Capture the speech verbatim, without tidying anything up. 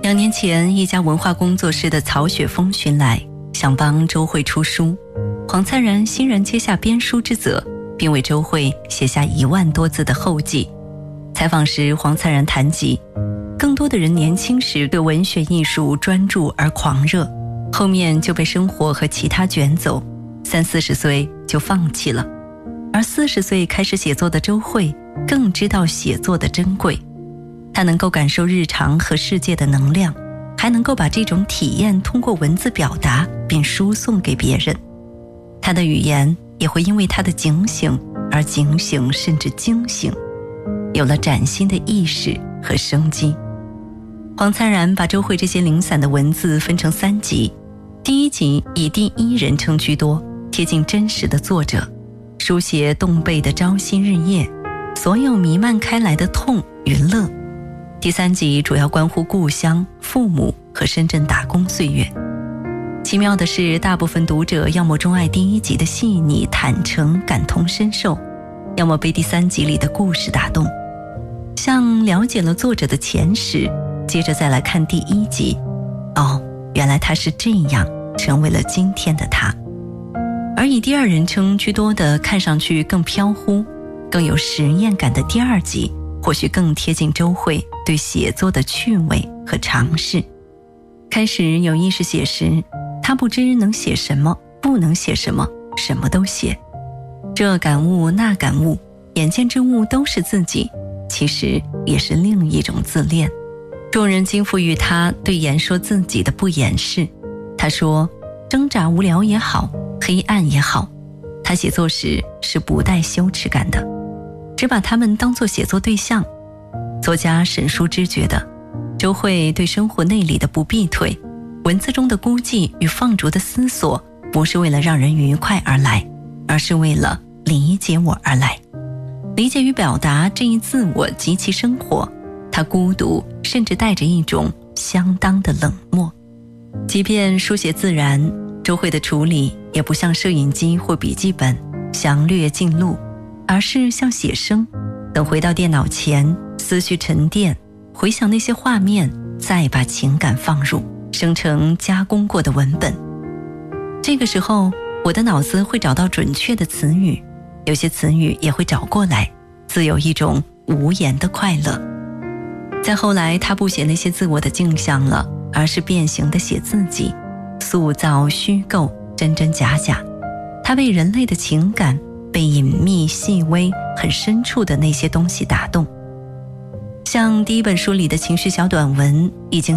两年前，一家文化工作室的曹雪峰寻来，想帮周慧出书。黄灿然欣然接下编书之责，并为周慧写下一万多字的后记。采访时，黄灿然谈及，更多的人年轻时对文学艺术专注而狂热，后面就被生活和其他卷走，三四十岁就放弃了。而四十岁开始写作的周慧，更知道写作的珍贵。他能够感受日常和世界的能量，还能够把这种体验通过文字表达并输送给别人。他的语言也会因为他的警醒而警醒，甚至惊醒，有了崭新的意识和生机。黄灿然把周慧这些零散的文字分成三集，第一集以第一人称居多，贴近真实的作者，书写动倍的朝夕日夜，所有弥漫开来的痛与乐。第三集主要关乎故乡、父母和深圳打工岁月。奇妙的是，大部分读者要么钟爱第一集的细腻坦诚感同身受，要么被第三集里的故事打动，像了解了作者的前史，接着再来看第一集，哦，原来他是这样成为了今天的他。而以第二人称居多的，看上去更飘忽更有实验感的第二集，或许更贴近周慧对写作的趣味和尝试。开始有意识写时，他不知能写什么，不能写什么，什么都写，这感悟那感悟，眼见之物都是自己，其实也是另一种自恋。众人惊赋予他对言说自己的不掩饰。他说，挣扎无聊也好，黑暗也好，他写作时是不带羞耻感的，只把他们当作写作对象。作家沈书之觉得，周慧对生活内里的不避退，文字中的孤寂与放逐的思索，不是为了让人愉快而来，而是为了理解我而来。理解与表达这一自我及其生活，他孤独，甚至带着一种相当的冷漠。即便书写自然，周慧的处理也不像摄影机或笔记本详略进录，而是像写生，等回到电脑前，思绪沉淀，回想那些画面，再把情感放入，生成加工过的文本。这个时候，我的脑子会找到准确的词语，有些词语也会找过来，自有一种无言的快乐。再后来，他不写那些自我的镜像了，而是变形地写自己，塑造虚构，真真假假。他被人类的情感，被隐秘细微很深处的那些东西打动。像第一本书里的情绪小短文，已经